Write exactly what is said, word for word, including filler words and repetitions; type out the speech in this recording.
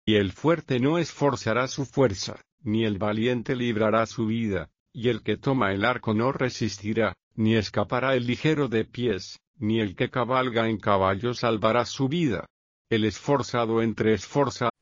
Y el fuerte no esforzará su fuerza, ni el valiente librará su vida, y el que toma el arco no resistirá, ni escapará el ligero de pies, ni el que cabalga en caballo salvará su vida. El esforzado entre esforza,